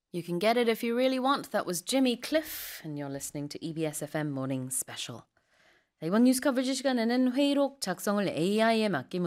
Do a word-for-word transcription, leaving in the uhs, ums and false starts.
You can get it if you really want. That was Jimmy Cliff, and you're listening to E B S F M Morning Special. 자, 이번 뉴스 커버지 시간에는 회의록 작성을 에이아이에 맡김으로